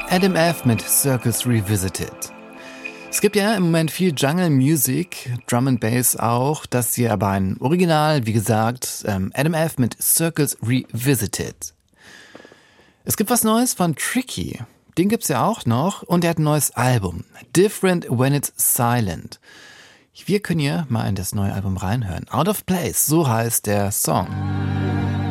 Adam F. mit Circus Revisited. Es gibt ja im Moment viel Jungle Music, Drum and Bass auch. Das hier aber ein Original, wie gesagt, Adam F. mit Circus Revisited. Es gibt was Neues von Tricky. Den gibt's ja auch noch und er hat ein neues Album. Different When It's Silent. Wir können hier mal in das neue Album reinhören. Out of Place, so heißt der Song.